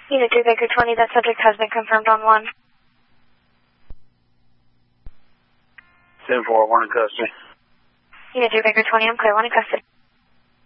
Unit 2 Baker 20, that subject has been confirmed on 1. 10-4, 1 in custody. Unit 2 Baker 20, I'm clear, 1 in custody.